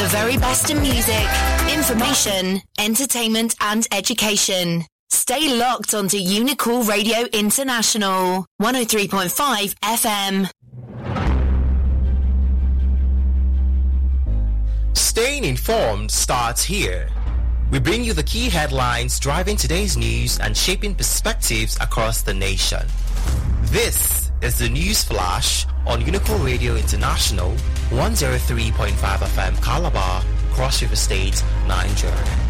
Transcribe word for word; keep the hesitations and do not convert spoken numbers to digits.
The very best in music, information, entertainment and education. Stay locked onto Unicool Radio International, one oh three point five F M. Staying informed starts here. We bring you the key headlines driving today's news and shaping perspectives across the nation. This is the News Flash on Unicool Radio International, one oh three point five F M Calabar, Cross River State, Nigeria.